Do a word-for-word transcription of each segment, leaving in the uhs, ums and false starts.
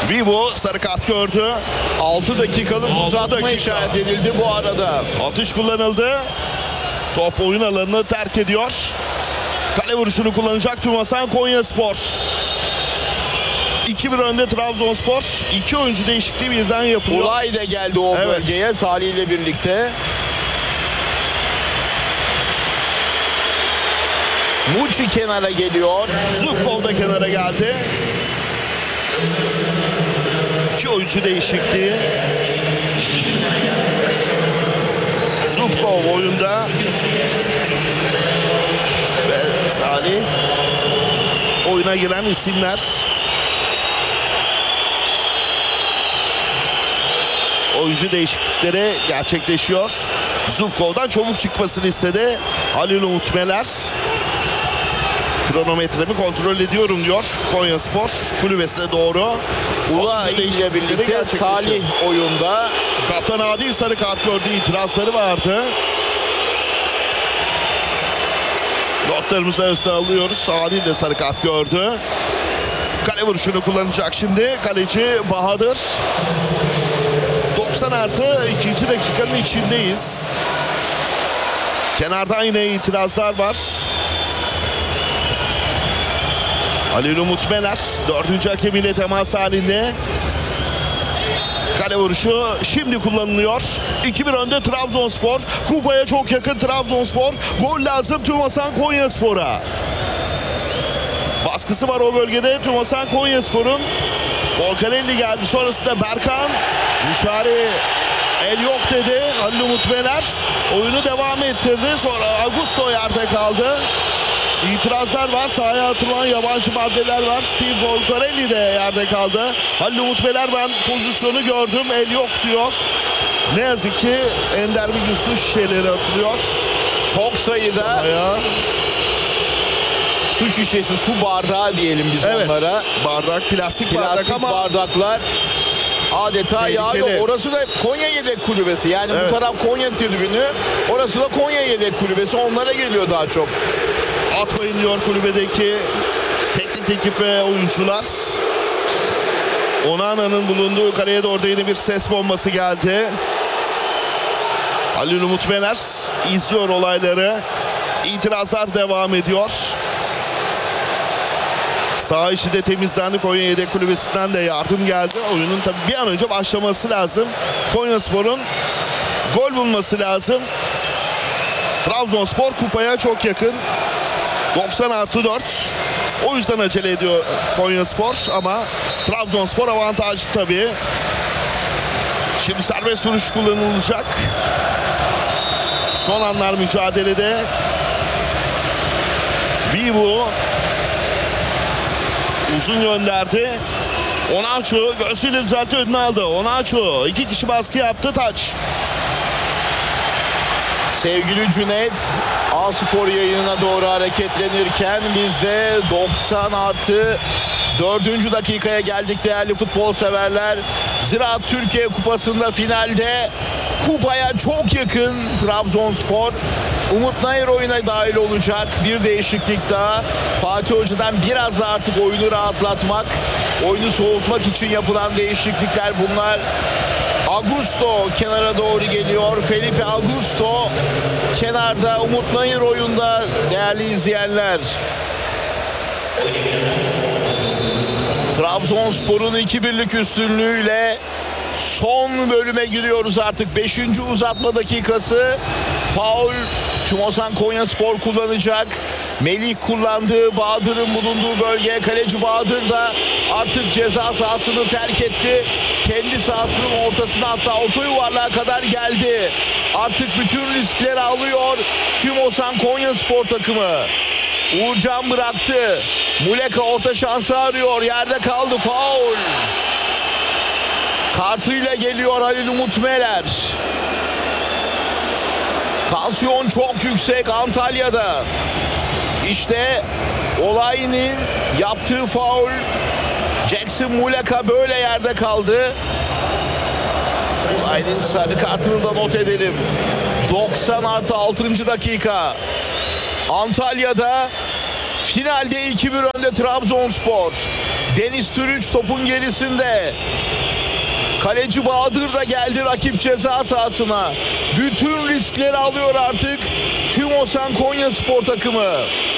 Vivo sarı kart gördü. altı dakikalık altı uzatma dakika. işaret edildi bu arada. Atış kullanıldı. Top oyun alanını terk ediyor. Kale vuruşunu kullanacak Tümasan Konyaspor. iki bir önde Trabzonspor. İki oyuncu değişikliği birden yapılıyor. Ulay da geldi o Evet. bölgeye Salih ile birlikte. Muçi kenara geliyor. Zubkov da kenara geldi. İki oyuncu değişikliği. Zubkov oyunda. Ve Salih oyuna giren isimler. Oyuncu değişiklikleri gerçekleşiyor. Zubkov'dan çabuk çıkmasını istedi Halil Umut Meler. Kronometremi kontrol ediyorum diyor Konyaspor kulübesine doğru. Ulay ile birlikte Salih oyunda. Kaptan Adil sarı kart gördü, itirazları vardı. Notlarımızı arasına alıyoruz. Adil de sarı kart gördü. Kale vuruşunu kullanacak şimdi kaleci Bahadır. doksan artı ikinci dakikanın içindeyiz. Kenardan yine itirazlar var. Halil Umut Meler dördüncü hakemiyle temas halinde. Kale vuruşu şimdi kullanılıyor. iki bir önde Trabzonspor. Kupaya çok yakın Trabzonspor. Gol lazım Tümasan Konyaspor'a. Baskısı var o bölgede Tümasan Konyaspor'un. Volkanelli geldi, sonrasında Berkan. Müşari el yok dedi Halil Umut Meler. Oyunu devam ettirdi. Sonra Augusto yerde kaldı. İtirazlar var. Sahaya atılan yabancı maddeler var. Steve Volkanelli de yerde kaldı. Halil Umut Meler, ben pozisyonu gördüm, el yok diyor. Ne yazık ki Ender Bilgüslü şişeleri atılıyor. Çok sayıda Sahaya. su şişesi, su bardağı diyelim biz Evet. onlara. Bardak, plastik, bardak Plastik ama bardaklar adeta Tehlikeli. yağıyor. Orası da Konya Yedek Kulübesi. Yani Evet. bu taraf Konya tribünü. Orası da Konya Yedek Kulübesi. Onlara geliyor daha çok. atmayın diyor kulübedeki teknik ekip ve oyuncular. Onana'nın bulunduğu kaleye doğru da yine bir ses bombası geldi. Halil Umut Meler izliyor olayları. İtirazlar devam ediyor. Saha içi de temizlendi. Konya Yedek Kulübesi'nden de yardım geldi. Oyunun tabii bir an önce başlaması lazım. Konyaspor'un gol bulması lazım. Trabzonspor kupaya çok yakın. doksan artı dört. O yüzden acele ediyor Konyaspor ama Trabzonspor avantajlı tabii. Şimdi serbest vuruş kullanılacak. Son anlar mücadelede. Vivo uzun gönderdi. Onaçu göğsüyle düzeltti, önüne aldı. Onaçu iki kişi baskı yaptı, taç. Sevgili Cüneyt, A-Spor yayınına doğru hareketlenirken biz de doksan artı dördüncü dakikaya geldik değerli futbol severler. Ziraat Türkiye Kupası'nda finalde kupaya çok yakın Trabzonspor. Umut Nayır oyuna dahil olacak. Bir değişiklik daha. Fatih Hoca'dan biraz da artık oyunu rahatlatmak, oyunu soğutmak için yapılan değişiklikler bunlar. Augusto kenara doğru geliyor. Felipe Augusto kenarda, Umut Nayır oyunda değerli izleyenler. Trabzonspor'un iki birlik üstünlüğüyle son bölüme giriyoruz artık. beşinci uzatma dakikası. Faul Tümosan Konyaspor kullanacak. Melih kullandığı, Bahadır'ın bulunduğu bölgeye kaleci Bahadır da artık ceza sahasını terk etti. Kendi sahasının ortasına, hatta orta yuvarlığa kadar geldi. Artık bütün riskleri alıyor Tümosan Konyaspor takımı. Uğurcan bıraktı. Muleka orta şansı arıyor. Yerde kaldı, faul. Kartıyla geliyor Halil Umut Meler. Tansiyon çok yüksek Antalya'da. İşte Olay'ın yaptığı faul. Jackson Muleka böyle yerde kaldı. Olay'ın sarı kartını da not edelim. doksan artı altıncı dakika. Antalya'da Finalde iki bir önde Trabzonspor. Deniz Türüç topun gerisinde. Kaleci Bahadır da geldi rakip ceza sahasına. Bütün riskleri alıyor artık Tümosan Konyaspor takımı.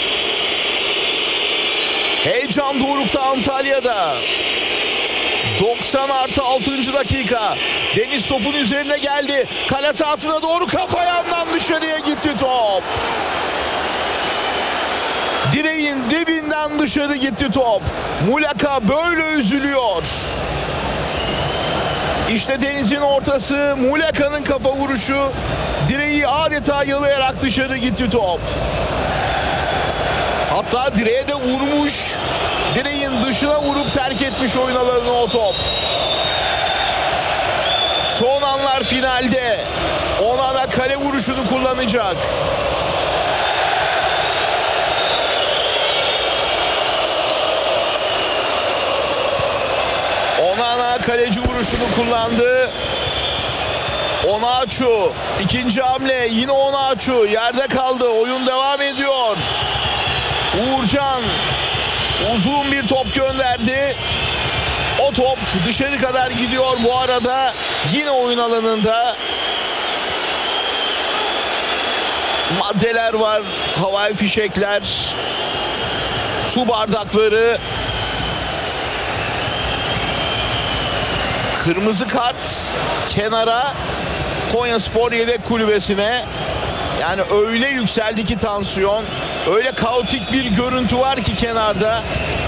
Heyecan dorukta Antalya'da. doksan artı altıncı dakika. Deniz topun üzerine geldi. Kale sahasına doğru kafa yandan dışarıya gitti top. Direğin dibinden dışarı gitti top. Muleka böyle üzülüyor. İşte Deniz'in ortası, Muleka'nın kafa vuruşu. Direği adeta yalayarak dışarı gitti top. Hatta direğe de vurmuş. Direğin dışına vurup terk etmiş oyun alanını o top. Son anlar finalde. Onana kale vuruşunu kullanacak. Onana kaleci vuruşunu kullandı. Onaçu ikinci hamle, yine Onaçu yerde kaldı. Oyun devam ediyor. Uğurcan uzun bir top gönderdi. O top dışarı kadar gidiyor bu arada. Yine oyun alanında maddeler var, havai fişekler, su bardakları. Kırmızı kart kenara, Konyaspor yedek kulübesine. Yani öyle yükseldi ki tansiyon, öyle kaotik bir görüntü var ki kenarda.